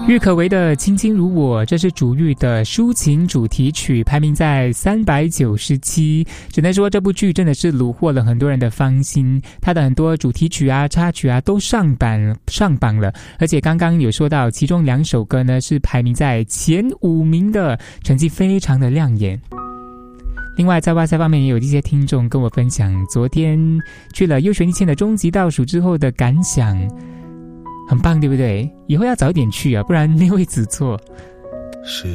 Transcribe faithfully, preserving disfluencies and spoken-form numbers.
郁可唯的《卿卿如我》，这是主玉的抒情主题曲，排名在三百九十七。只能说这部剧真的是虏获了很多人的芳心，它的很多主题曲啊、插曲啊都上榜上榜了，而且刚刚有说到，其中两首歌呢是排名在前五名的，成绩非常的亮眼。另外在 WhatsApp 方面也有一些听众跟我分享昨天去了优选一千的终极倒数之后的感想，很棒对不对？以后要早点去啊，不然那会子错。 是